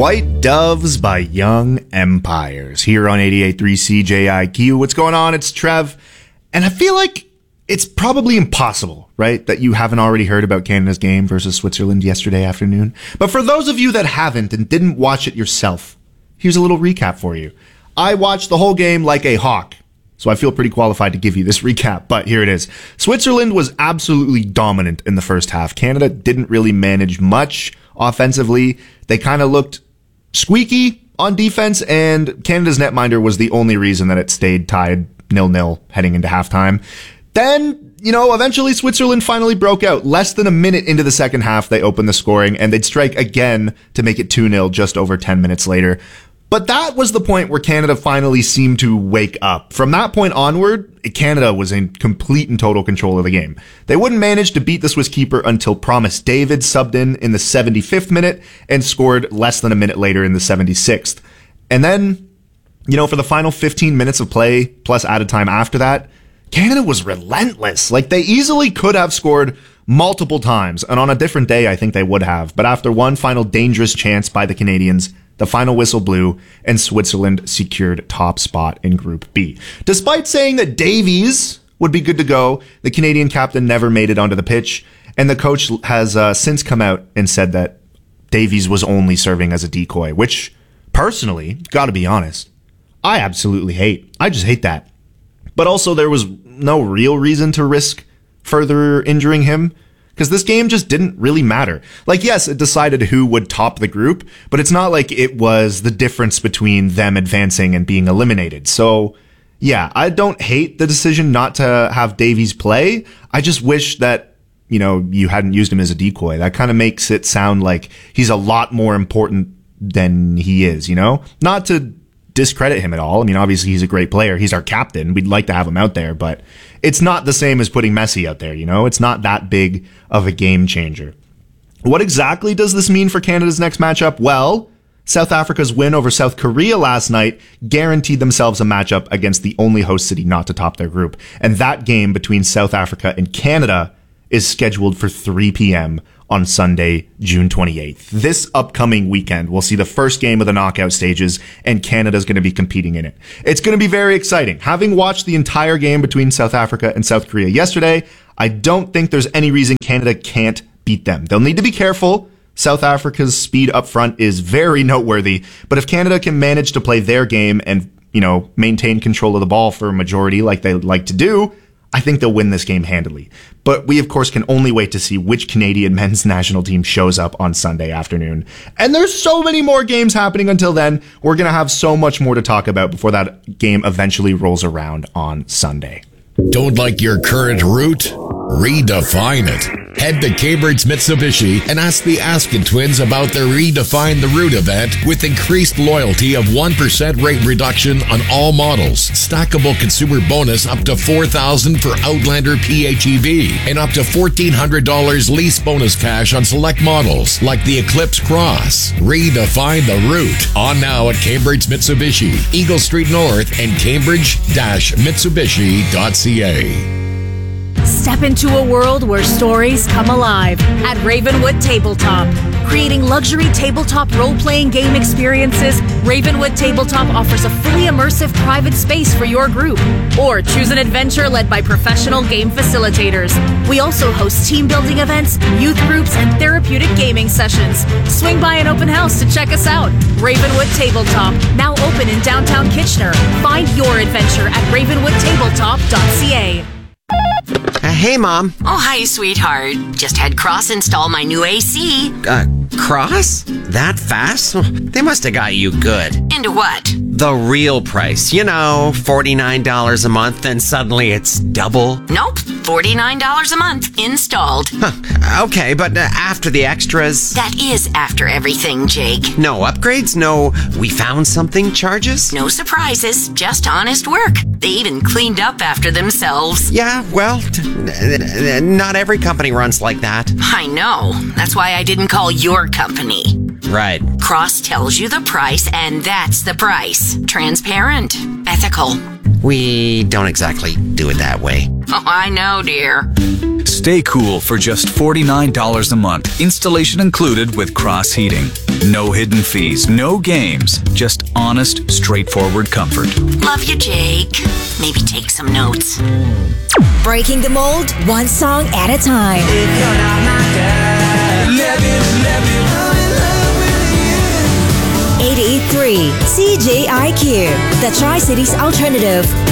White Doves by Young Empires here on 88.3 CJIQ. What's going on? It's Trev. And I feel like it's probably impossible, right, that you haven't already heard about Canada's game versus Switzerland yesterday afternoon. But for those of you that haven't and didn't watch it yourself, here's a little recap for you. I watched the whole game like a hawk, so I feel pretty qualified to give you this recap, but here it is. Switzerland was absolutely dominant in the first half. Canada didn't really manage much offensively. They kind of looked squeaky on defense, and Canada's netminder was the only reason that it stayed tied 0-0 heading into halftime. Then, eventually Switzerland finally broke out. Less than a minute into the second half, they opened the scoring, and they'd strike again to make it 2-0 just over 10 minutes later. But that was the point where Canada finally seemed to wake up. From that point onward, Canada was in complete and total control of the game. They wouldn't manage to beat the Swiss keeper until Promise David subbed in the 75th minute and scored less than a minute later in the 76th. And then, for the final 15 minutes of play plus added time after that, Canada was relentless. Like, they easily could have scored multiple times, and on a different day, I think they would have. But after one final dangerous chance by the Canadians, the final whistle blew, and Switzerland secured top spot in Group B. Despite saying that Davies would be good to go, the Canadian captain never made it onto the pitch, and the coach has since come out and said that Davies was only serving as a decoy, which, personally, gotta be honest, I absolutely hate. I just hate that. But also, there was no real reason to risk further injuring him, because this game just didn't really matter. Like, yes, it decided who would top the group, but it's not like it was the difference between them advancing and being eliminated. So, yeah, I don't hate the decision not to have Davies play. I just wish that, you hadn't used him as a decoy. That kind of makes it sound like he's a lot more important than he is, Not to discredit him at all. I mean, obviously he's a great player. He's our captain. We'd like to have him out there, but it's not the same as putting Messi out there, It's not that big of a game changer. What exactly does this mean for Canada's next matchup? Well, South Africa's win over South Korea last night guaranteed themselves a matchup against the only host city not to top their group. And that game between South Africa and Canada is scheduled for 3 p.m. on Sunday, June 28th. This upcoming weekend, we'll see the first game of the knockout stages, and Canada's going to be competing in it. It's going to be very exciting. Having watched the entire game between South Africa and South Korea yesterday, I don't think there's any reason Canada can't beat them. They'll need to be careful. South Africa's speed up front is very noteworthy, but if Canada can manage to play their game and, maintain control of the ball for a majority like they like to do, I think they'll win this game handily. But we, of course, can only wait to see which Canadian men's national team shows up on Sunday afternoon. And there's so many more games happening until then. We're going to have so much more to talk about before that game eventually rolls around on Sunday. Don't like your current route? Redefine it. Head to Cambridge Mitsubishi and ask the Askin twins about their Redefine the Route event with increased loyalty of 1% rate reduction on all models, stackable consumer bonus up to $4,000 for Outlander PHEV, and up to $1,400 lease bonus cash on select models like the Eclipse Cross. Redefine the Route. On now at Cambridge Mitsubishi, Eagle Street North, and Cambridge-Mitsubishi.ca. Step into a world where stories come alive at Ravenwood Tabletop. Creating luxury tabletop role-playing game experiences, Ravenwood Tabletop offers a fully immersive private space for your group. Or choose an adventure led by professional game facilitators. We also host team-building events, youth groups, and therapeutic gaming sessions. Swing by an open house to check us out. Ravenwood Tabletop, now open in downtown Kitchener. Find your adventure at ravenwoodtabletop.ca. Hey, Mom. Oh, hi, sweetheart. Just had Cross install my new AC. Cross? That fast? They must have got you good. Into what? The real price. $49 a month, and suddenly it's double. Nope. $49 a month installed. Huh. Okay, but after the extras? That is after everything, Jake. No upgrades? No we found something charges? No surprises. Just honest work. They even cleaned up after themselves. Yeah, well, not every company runs like that. I know. That's why I didn't call your company. Right. Cross tells you the price, and that's the price. Transparent. Ethical. We don't exactly do it that way. Oh, I know, dear. Stay cool for just $49 a month. Installation included with Cross Heating. No hidden fees, no games, just honest, straightforward comfort. Love you, Jake. Maybe take some notes. Breaking the mold, one song at a time. If you're not my girl, let me fall in love with you. 88.3 CJIQ, the Tri-Cities Alternative.